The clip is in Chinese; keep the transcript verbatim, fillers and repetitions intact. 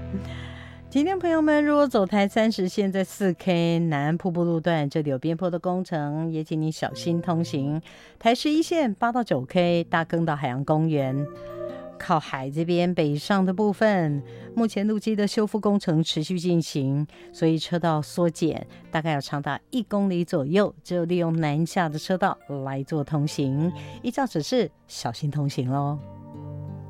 今天朋友们，如果走台三十线在四 K 南瀑布路段，这里有边坡的工程，也请你小心通行。台十一线八到九 K 大坑到海洋公园，靠海这边北上的部分，目前路基的修复工程持续进行，所以车道缩减，大概有长达一公里左右，只有利用南下的车道来做通行，依照指示小心通行咯。